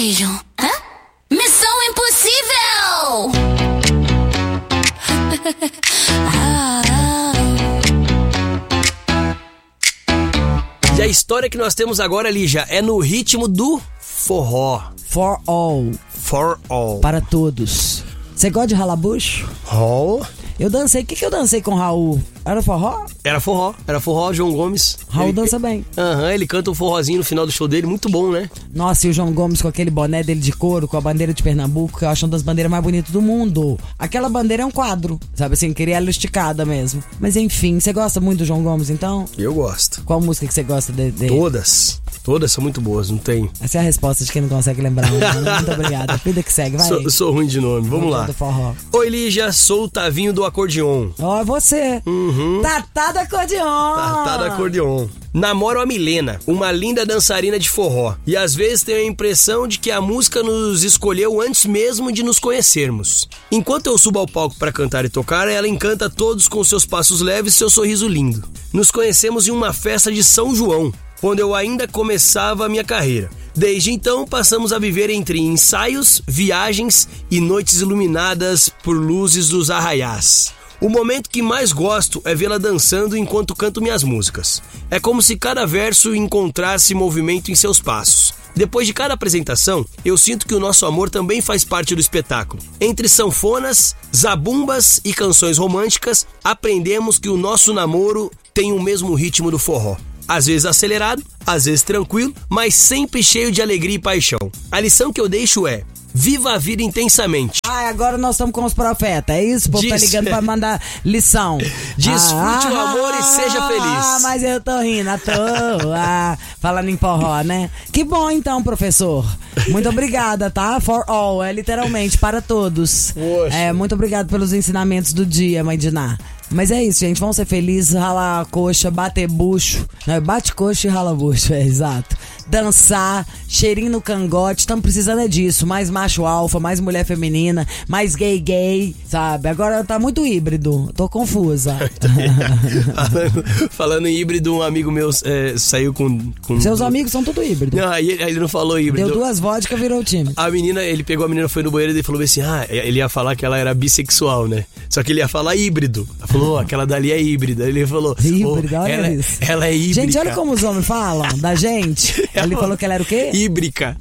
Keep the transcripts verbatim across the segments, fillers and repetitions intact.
beijo. Hã? Missão impossível! ah, ah. E a história que nós temos agora, Lígia, é no ritmo do forró. For all. For all. Para todos. Você gosta de ralabucho? Oh. Eu dancei. O que, que eu dancei com o Raul? Era forró? Era forró. Era forró, João Gomes. Raul ele, dança bem. Aham, uhum, ele canta um forrozinho no final do show dele, muito bom, né? Nossa, e o João Gomes com aquele boné dele de couro, com a bandeira de Pernambuco, que eu acho uma das bandeiras mais bonitas do mundo. Aquela bandeira é um quadro, sabe assim, queria ela esticada mesmo. Mas enfim, você gosta muito do João Gomes, então? Eu gosto. Qual música que você gosta dele? De... Todas. Todas são muito boas, não tem? Essa é a resposta de quem não consegue lembrar. Né? Muito obrigada. Vida que segue, vai. Sou, sou ruim de nome, vamos lá. Do forró. Oi, Lígia, sou o Tavinho do acordeon. Ó, é você. Uhum. Tatá do acordeon. Tatá do acordeon. Namoro a Milena, uma linda dançarina de forró. E às vezes tenho a impressão de que a música nos escolheu antes mesmo de nos conhecermos. Enquanto eu subo ao palco para cantar e tocar, ela encanta todos com seus passos leves e seu sorriso lindo. Nos conhecemos em uma festa de São João, quando eu ainda começava a minha carreira. Desde então, passamos a viver entre ensaios, viagens e noites iluminadas por luzes dos arraiás. O momento que mais gosto é vê-la dançando enquanto canto minhas músicas. É como se cada verso encontrasse movimento em seus passos. Depois de cada apresentação, eu sinto que o nosso amor também faz parte do espetáculo. Entre sanfonas, zabumbas e canções românticas, aprendemos que o nosso namoro tem o mesmo ritmo do forró. Às vezes acelerado, às vezes tranquilo, mas sempre cheio de alegria e paixão. A lição que eu deixo é: viva a vida intensamente. Ah, agora nós estamos com os profetas, é isso? O povo tá ligando pra mandar lição. Desfrute ah, o amor ah, e seja feliz. Ah, mas eu tô rindo à toa. Falando em forró, né? Que bom então, professor. Muito obrigada, tá? For all, é literalmente para todos. Poxa. É, muito obrigado pelos ensinamentos do dia, mãe Diná. Mas é isso, gente. Vamos ser felizes, ralar a coxa, bater bucho. Não, bate coxa e rala bucho, é exato. Dançar, cheirinho no cangote. Estamos precisando é disso. Mais macho alfa, mais mulher feminina, mais gay gay, sabe? Agora tá muito híbrido. Tô confusa. falando, falando em híbrido, um amigo meu é, saiu com, com... Seus amigos são tudo híbrido. Não, aí ele não falou híbrido. Deu duas vodkas, virou o time. A menina, ele pegou a menina, foi no banheiro e falou assim: ah, ele ia falar que ela era bissexual, né? Só que ele ia falar híbrido. Ela falou: oh, aquela dali é híbrida. Ele falou: híbrida, oh, olha ela, isso. Ela é híbrida. Gente, olha como os homens falam da gente. Ele falou que ela era o quê? Híbrica.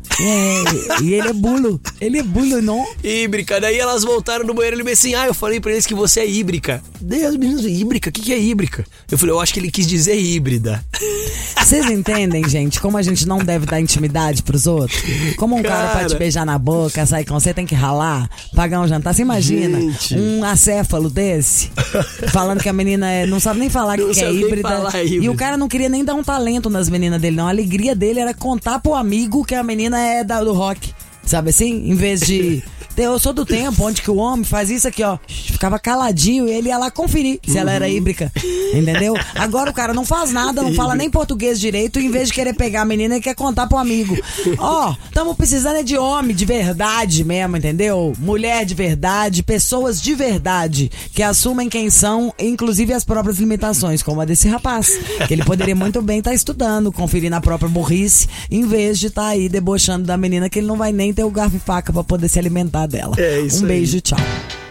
É, e ele é bulo. Ele é bulo, não? Híbrica. Daí elas voltaram no banheiro e ele disse assim: ah, eu falei pra eles que você é híbrica. Daí as meninas, híbrica? O que, que é híbrica? Eu falei: eu acho que ele quis dizer híbrida. Vocês entendem, gente, como a gente não deve dar intimidade pros outros? Como um cara, cara pra te beijar na boca, sair com você, tem que ralar, pagar um jantar. Você imagina gente. um acéfalo desse, falando que a menina é, não sabe nem falar não que é híbrida, híbrida. E o cara não queria nem dar um talento nas meninas dele, não. A alegria dele era contar pro amigo que a menina é da, do rock. Sabe assim? Em vez de... Eu sou do tempo onde que o homem faz isso aqui, ó. Ficava caladinho e ele ia lá conferir se uhum. ela era híbrica. Entendeu? Agora o cara não faz nada, não fala nem português direito. Em vez de querer pegar a menina, ele quer contar pro amigo. Ó, oh, tamo precisando é de homem de verdade mesmo, entendeu? Mulher de verdade, pessoas de verdade, que assumem quem são, inclusive as próprias limitações, como a desse rapaz. Que ele poderia muito bem estar tá estudando, conferindo a própria burrice, em vez de estar tá aí debochando da menina que ele não vai nem ter o garfo e faca pra poder se alimentar dela. É isso um beijo, aí. Tchau.